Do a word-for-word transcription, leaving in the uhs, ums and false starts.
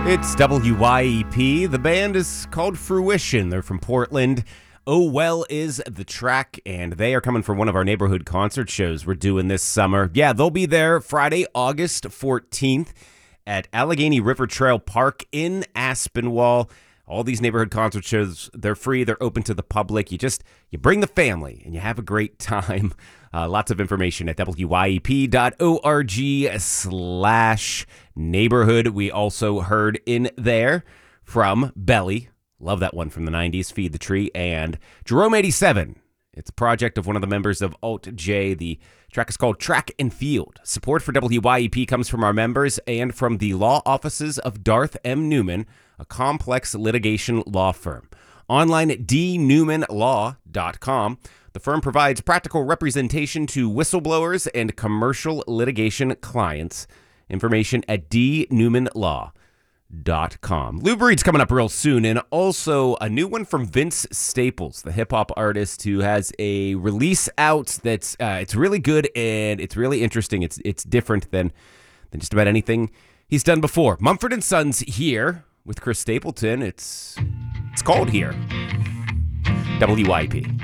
It's W Y E P. The band is called Fruition. They're from Portland. Oh Well is the track, and they are coming for one of our neighborhood concert shows we're doing this summer. Yeah, they'll be there Friday, August fourteenth at Allegheny River Trail Park in Aspinwall. All these neighborhood concert shows, they're free, they're open to the public. You just, you bring the family and you have a great time. Uh, lots of information at W Y E P dot org slash neighborhood. We also heard in there from Belly. Love that one from the nineties, Feed the Tree, and Jerome eighty-seven. It's a project of one of the members of Alt J. The track is called Track and Field. Support for W Y E P comes from our members and from the law offices of Darth M. Newman, a complex litigation law firm. Online at d newman law dot com. The firm provides practical representation to whistleblowers and commercial litigation clients. Information at d newman law dot com. Lou Reed's coming up real soon, and also a new one from Vince Staples, the hip-hop artist who has a release out that's uh, it's really good and it's really interesting. It's it's different than than just about anything he's done before. Mumford and Sons here with Chris Stapleton. It's it's called Here. W Y P.